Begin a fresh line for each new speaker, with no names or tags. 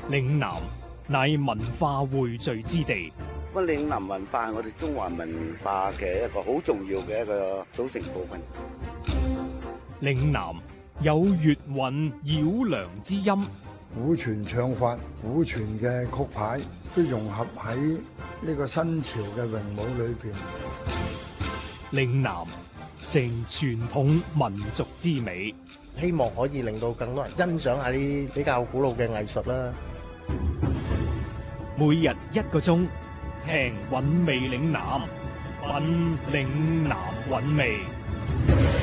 嶺南乃文化匯聚之地。
咁嶺南文化係我哋中華文化嘅一個好重要嘅一個組成部分。
嶺南有粵韻繞梁之音，
古傳唱法、古傳嘅曲牌都融合喺呢個新潮嘅詠舞裏邊。
嶺南成傳統民族之美，
希望可以令到更多人欣賞下啲比較古老嘅藝術啦。
每日1個鐘，聽韻味嶺南，品嶺南韻味。